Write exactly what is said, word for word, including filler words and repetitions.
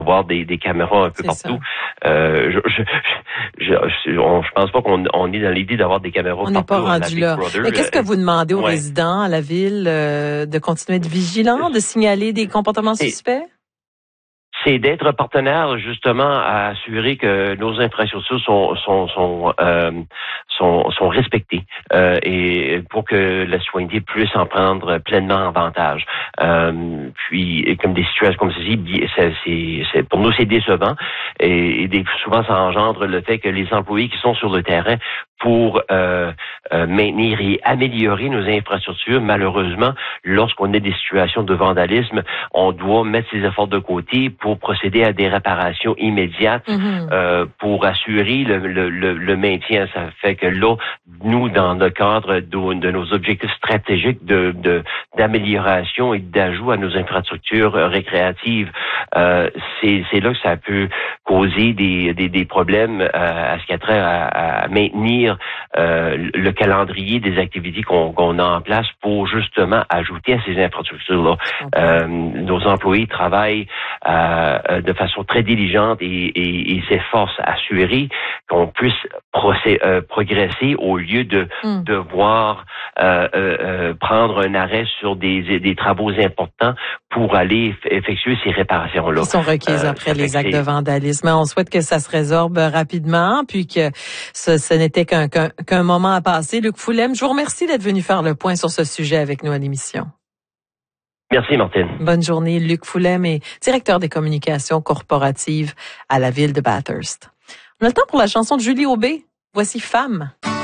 voir des, des caméras un peu C'est partout. Euh, je, je, je, je, on, je pense pas qu'on on est dans l'idée d'avoir des caméras On partout. n'est pas rendu là. Brother, Mais qu'est-ce que vous demandez aux ouais. résidents à la ville euh, de continuer de vigilants, de signaler des comportements suspects? C'est d'être partenaire justement à assurer que nos infrastructures sont sont sont euh, sont, sont respectées euh, et pour que la citoyenneté puisse en prendre pleinement avantage. Euh, puis comme des situations comme ceci, c'est, c'est, c'est pour nous c'est décevant et, et des, souvent ça engendre le fait que les employés qui sont sur le terrain pour euh, euh, maintenir et améliorer nos infrastructures, malheureusement, lorsqu'on a des situations de vandalisme, on doit mettre ses efforts de côté pour procéder à des réparations immédiates mm-hmm. euh, pour assurer le, le, le, le maintien. Ça fait que là, nous, dans le cadre de, de nos objectifs stratégiques de, de d'amélioration et d'ajout à nos infrastructures récréatives, euh, c'est, c'est là que ça peut causer des, des, des problèmes euh, à ce qui a trait à, à maintenir euh, le calendrier des activités qu'on, qu'on a en place pour justement ajouter à ces infrastructures-là. Euh, nos employés travaillent euh, de façon très diligente et, et, et s'efforcent à assurer qu'on puisse procé- euh, progresser au lieu de mm. devoir euh, euh, prendre un arrêt sur des, des travaux importants pour aller effectuer ces réparations-là. Qui sont requises euh, après les actes c'est... de vandalisme. On souhaite que ça se résorbe rapidement, puis que ce, ce n'était qu'un, qu'un, qu'un moment à passer. Luc Foulem, je vous remercie d'être venu faire le point sur ce sujet avec nous à l'émission. Merci, Martine. Bonne journée. Luc Foulem est directeur des communications corporatives à la ville de Bathurst. On a le temps pour la chanson de Julie Aubé. Voici Femme.